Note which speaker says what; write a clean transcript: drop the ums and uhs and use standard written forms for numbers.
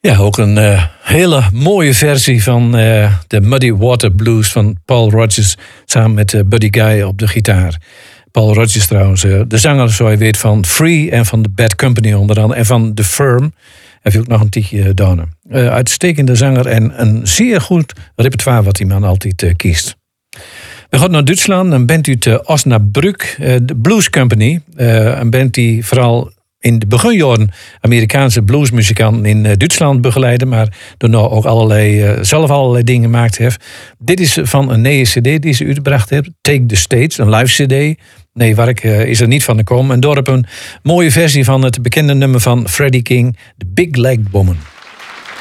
Speaker 1: Ja, ook een hele mooie versie van de Muddy Water Blues van Paul Rodgers samen met Buddy Guy op de gitaar. Paul Rodgers trouwens, de zanger zoals je weet van Free en van The Bad Company onder andere en van The Firm. Heb je ook nog een tijdje gedaan. Uitstekende zanger en een zeer goed repertoire wat die man altijd kiest. We gaan naar Duitsland, een band uit Osnabrück, de Blues Company. Een band die vooral in de beginjaren Amerikaanse bluesmuzikanten in Duitsland begeleiden, maar daarna ook zelf allerlei dingen gemaakt heeft. Dit is van een nieuwe cd die ze uitgebracht hebben, Take the Stage, een live cd. Nee, werk is er niet van gekomen. En door op een mooie versie van het bekende nummer van Freddie King, The Big Leg Woman.